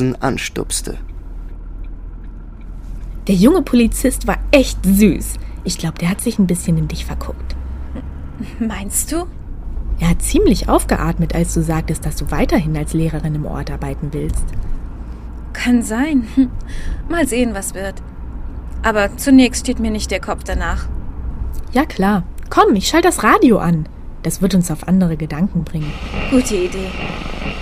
Jason anstupste. Der junge Polizist war echt süß. Ich glaube, der hat sich ein bisschen in dich verguckt. Meinst du? Er hat ziemlich aufgeatmet, als du sagtest, dass du weiterhin als Lehrerin im Ort arbeiten willst. Kann sein. Mal sehen, was wird. Aber zunächst steht mir nicht der Kopf danach. Ja klar. Komm, ich schalte das Radio an. Das wird uns auf andere Gedanken bringen. Gute Idee.